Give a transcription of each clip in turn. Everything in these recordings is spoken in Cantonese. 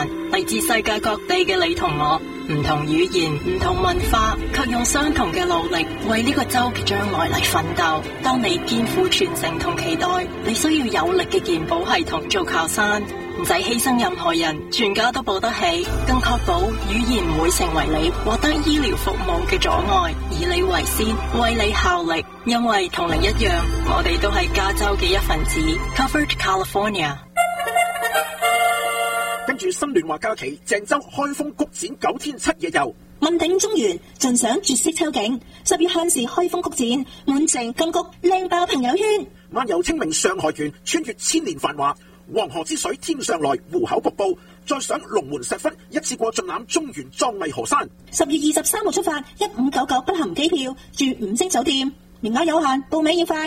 萬，嚟自世界各地嘅你同我，唔同語言、唔同文化，卻用相同嘅努力為呢個州嘅將來嚟奮鬥。當你肩負傳承同期待，你需要有力嘅健保系統做靠山，唔使犧牲任何人，全家都保得起，更確保語言唔會成為你獲得醫療服務嘅阻礙。以你為先，為你效力，因為同你一樣，我哋都係加州嘅一份子。Covered California。 跟住新聯華假期，鄭州開封谷展9天7夜遊， 問鼎中原，盡享絕色秋景。10月限時開封谷展，滿城金谷靚爆朋友圈。 漫遊清明上海團，穿越千年繁華，黃河之水天上來，湖口瀑布，再上龍門石窟，一次過盡覽中原壯麗河山。 10月23號出發，1599不含機票，住5星酒店，名額有限，報名要快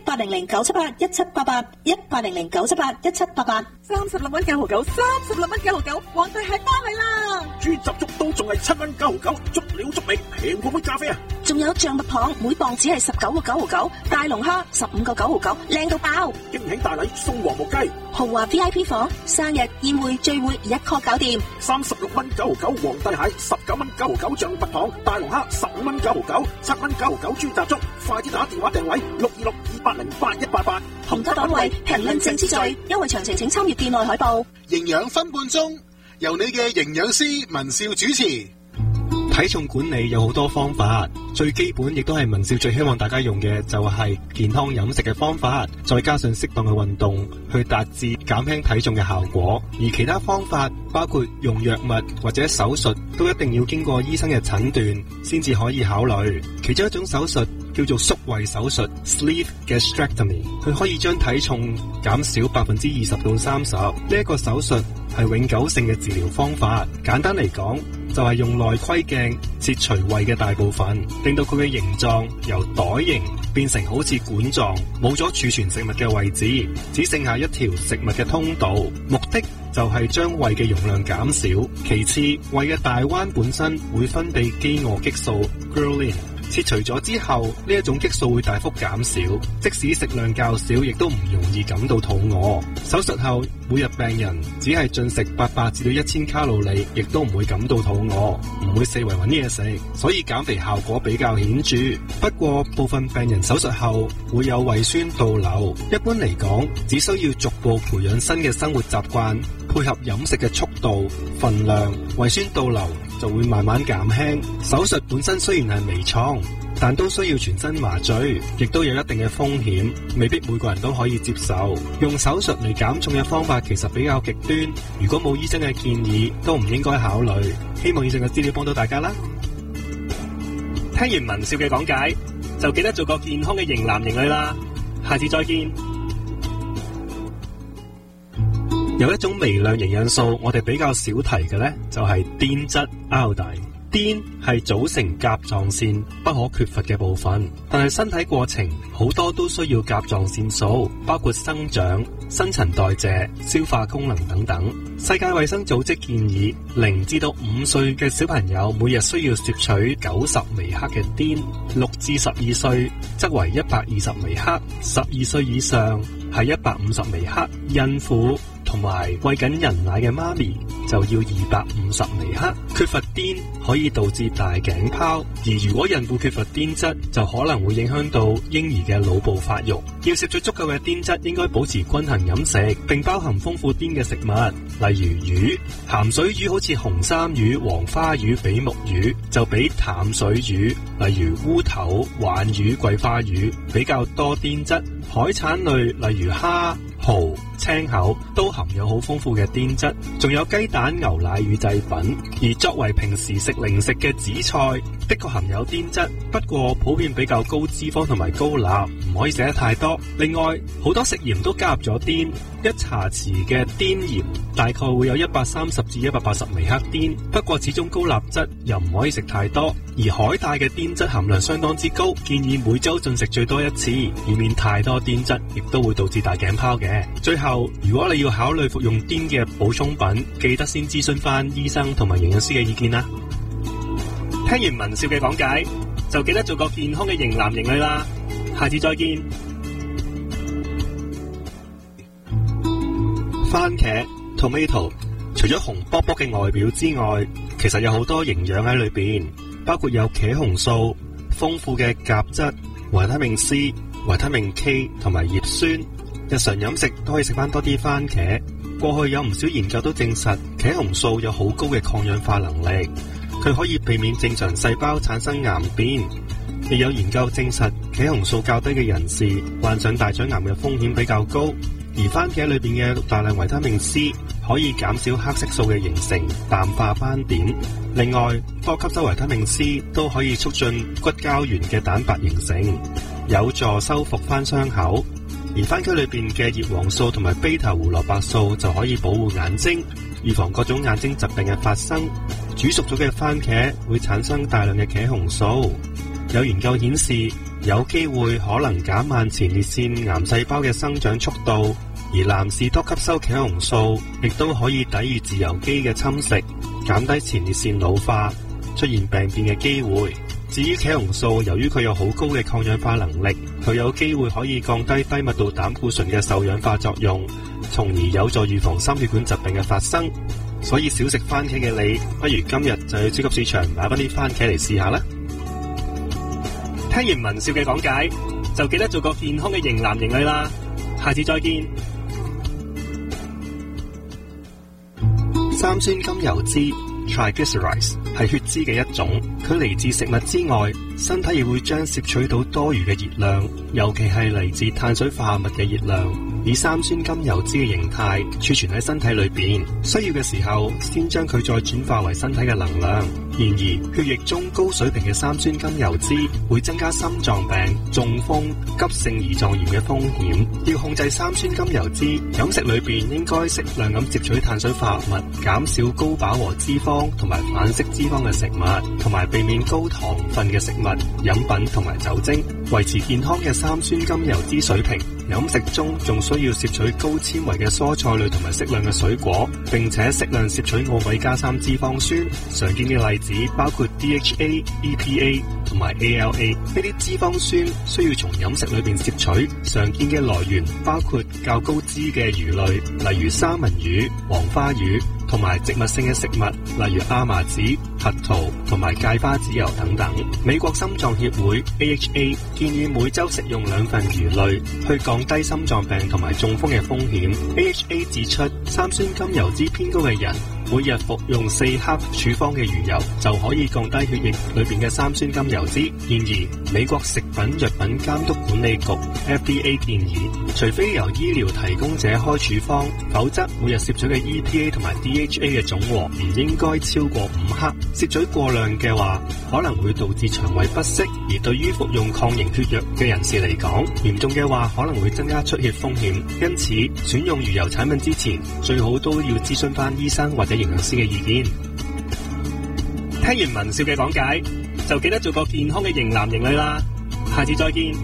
，1800-978-1788，1800-978-1788。 36蚊9毫9，36蚊9毫9，皇帝係包你啦！ 豬雜粥都仲係7蚊9毫9，足料足味，平過杯咖啡啊！ 仲有象拔蚌，每磅只係19個9毫9，大龍蝦15個9毫9，靚到爆！ 驚喜大禮送黃木雞， 豪華 VIP 房，生日宴會聚會一 call 搞掂。 36蚊9毫9，皇帝蟹19蚊9毫9，象拔蚌，大龍蝦15蚊9毫9，7蚊9毫9，豬雜粥，快啲打電話訂位626-280-8188。 同德黨位評論正之最，優惠詳情請參閱店內海報。 營養分半鐘，由你嘅營養師文少主持。 體重管理有好多方法，最基本亦都係文少最希望大家用嘅就係健康飲食嘅方法，再加上適當嘅運動去達至減輕體重嘅效果。而其他方法包括用藥物或者手術，都一定要經過醫生嘅診斷先至可以考慮。其中一種手術叫做縮胃手術 （sleeve gastrectomy）， 佢可以將體重減少20%到30%。呢一個手術係永久性嘅治療方法。簡單嚟講，就係用內窺鏡切除胃嘅大部分，令到佢嘅形狀由袋形變成好似管狀，冇咗儲存食物嘅位置，只剩下一條食物嘅通道。目的就係將胃嘅容量減少。其次，胃嘅大彎本身會分泌飢餓激素 ghrelin， 切除咗之後，呢一種激素會大幅減少，即使食量較少，亦都唔容易感到肚餓。手術後，每日病人只係進食800至1000卡路里，亦都唔會感到肚餓，唔會四圍揾嘢食，所以減肥效果比較顯著。不過部分病人手術後會有胃酸倒流，一般嚟講，只需要逐步培養新嘅生活習慣，配合飲食嘅速度、份量，胃酸倒流就會慢慢減輕。手術本身雖然係微創，但都需要全身麻醉，亦都有一定嘅風險，未必每個人都可以接受。用手術嚟減重嘅方法其實比較極端，如果冇醫生嘅建議，都唔應該考慮。希望以上嘅資料幫到大家啦。聽完文少嘅講解，就記得做個健康嘅型男型女啦。下次再見。有一種微量營養素，我哋比較少提嘅呢，就係碘質 iodine。碘係組成甲狀腺不可缺乏嘅部分，但係身體過程好多都需要甲狀腺素，包括生長、新陳代謝、消化功能等等。世界衛生組織建議0至到5歲嘅小朋友每日需要攝取90微克嘅碘，6至12歲則為120微克，12歲以上係150微克，孕婦同埋餵緊人奶嘅媽咪就要250微克。缺乏碘可以導致大頸泡，而如果孕婦缺乏碘質，就可能會影響到嬰兒嘅腦部發育。要攝取足夠嘅碘質，應該保持均衡飲食，並包含豐富碘嘅食物，例如魚、鹹水魚，好似紅衫魚、黃花魚、比目魚，就比淡水魚，例如烏頭、鯇魚、桂花魚比較多碘質。海產類例如蝦、蠔、青口都含有好豐富嘅碘質，仲有雞蛋、牛奶與製品。而作為平時食零食嘅紫菜，的確含有碘質，不過普遍比較高脂肪同埋高鈉，唔可以食得太多。另外，好多食鹽都加入咗碘，一茶匙嘅碘鹽大概會有130至180微克碘，不過始終高鈉質，又唔可以食太多。而海帶嘅碘質含量相當之高，建議每周進食最多1次，以免太多碘質，亦都會導致大頸泡嘅。最後，如果你要考慮服用碘嘅補充品，記得先諮詢翻醫生同埋營養師嘅意見啦。聽完文少嘅講解，就記得做個健康嘅型男型女啦。下次再見。番茄 tomato 除咗紅卜卜嘅外表之外，其實有好多營養喺裏邊，包括有茄紅素、豐富嘅鉀質、維他命 C、維他命 K 同埋葉酸。日常飲食都可以食翻多啲番茄。過去有唔少研究都證實茄紅素有好高嘅抗氧化能力，佢可以避免正常細胞產生癌變。亦有研究證實茄紅素較低嘅人士患上大腸癌嘅風險比較高，而番茄裏邊嘅大量維他命 C 可以減少黑色素嘅形成，淡化斑點。另外，多吸收維他命 C 都可以促進骨膠原嘅蛋白形成，有助修復翻傷口。而番茄裏邊嘅葉黃素同埋 β 胡蘿蔔素就可以保護眼睛，預防各種眼睛疾病嘅發生。煮熟咗嘅番茄會產生大量嘅茄紅素，有研究顯示有機會可能減慢前列腺癌細胞嘅生長速度，而男士多吸收茄紅素亦都可以抵禦自由基嘅侵蝕，減低前列腺老化出現病變嘅機會。至於茄紅素，由於佢有好高嘅抗氧化能力，佢有機會可以降低低密度膽固醇嘅受氧化作用，從而有助預防心血管疾病嘅發生。所以少食番茄嘅你，不如今日就去超級市場買翻啲番茄嚟試下啦。聽完文少嘅講解，就記得做個健康嘅型男型女啦。下次再見。三酸甘油酯 Triglycerides 係血脂嘅一種，佢嚟自食物之外，身體亦會將攝取到多餘嘅熱量，尤其係嚟自碳水化合物嘅熱量，以三酸甘油酯嘅形態儲存喺身體裏邊，需要嘅時候先將佢再轉化為身體嘅能量。然而，血液中高水平嘅三酸甘油酯會增加心臟病、中風、急性胰臟炎嘅風險。要控制三酸甘油酯，飲食裏邊應該適量咁攝取碳水化合物，減少高飽和脂肪同埋反式脂肪嘅食物，同埋避免高糖分嘅食物、飲品同埋酒精，維持健康嘅三酸甘油酯水平。飲食中仲需要攝取高纖維嘅蔬菜類同埋適量嘅水果，並且適量攝取奧米加3脂肪酸。常見嘅例子包括 DHA、EPA 同埋 ALA。呢啲脂肪酸需要從飲食裏邊攝取，常見嘅來源包括較高脂嘅魚類，例如三文魚、黃花魚，同埋植物性嘅食物，例如亞麻籽、核桃同埋芥花籽油等等。美國心臟協會 AHA 建議每周食用2份魚類，去降低心臟病同埋中風嘅風險。AHA 指出，三酸甘油酯偏高嘅人，每日服用4克處方嘅魚油，就可以降低血液裏邊嘅三酸甘油酯。然而，美國食品藥品監督管理局 FDA 建議，除非由醫療提供者開處方，否則每日攝取嘅 EPA 同埋 DHA 嘅總和唔應該超過5克。攝取過量嘅話，可能會導致腸胃不適，而對於服用抗凝血藥嘅人士嚟講，嚴重嘅話可能會增加出血風險。因此，選用魚油產品之前，最好都要諮詢翻醫生或者營養師嘅意見。聽完文少嘅講解，就記得做個健康嘅型男型女啦。下次再見。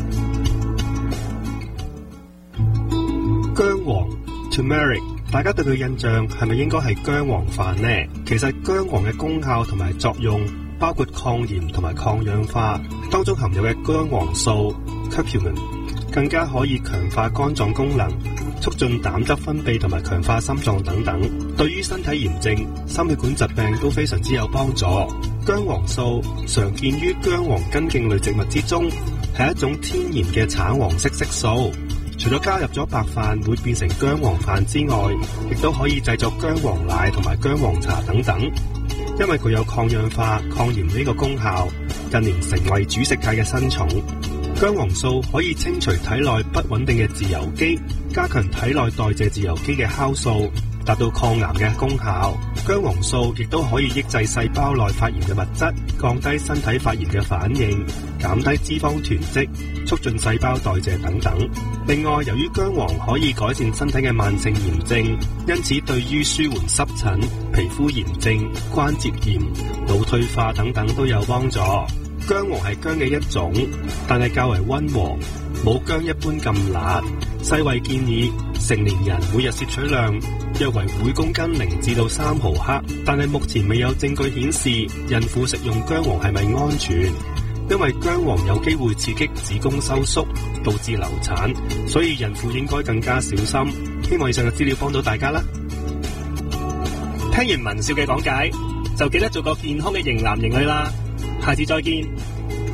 薑黃 Turmeric， 大家對佢印象係咪應該係薑黃飯呢？其實薑黃嘅功效同埋作用包括抗炎同埋抗氧化，當中含有嘅薑黃素 curcumin 更加可以強化肝臟功能，促進膽汁分泌同埋強化心臟等等，對於身體炎症、心血管疾病都非常之有幫助。薑黃素常見於薑黃根莖類植物之中，係一種天然嘅橙黃色色素。除咗加入咗白飯會變成薑黃飯之外，亦都可以製作薑黃奶同埋薑黃茶等等。因為佢有抗氧化、抗炎呢個功效，近年成為主食界嘅新寵。薑黃素可以清除體內不穩定嘅自由基，加強體內代謝自由基嘅酵素，達到抗癌嘅功效。薑黃素亦都可以抑制細胞內發炎嘅物質，降低身體發炎嘅反應，減低脂肪囤積，促進細胞代謝等等。另外，由於薑黃可以改善身體嘅慢性炎症，因此對於舒緩濕疹、皮膚炎症、關節炎、腦退化等等都有幫助。薑黃係薑嘅一種，但係較為溫和，冇薑一般咁辣。世衛建議成年人每日攝取量約為每公斤0至到3毫克，但係目前未有證據顯示孕婦食用薑黃係咪安全，因為薑黃有機會刺激子宮收縮，導致流產，所以孕婦應該更加小心。希望以上嘅資料幫到大家啦。 聽完文少嘅講解，就記得做個健康嘅型男型女啦。下次再見。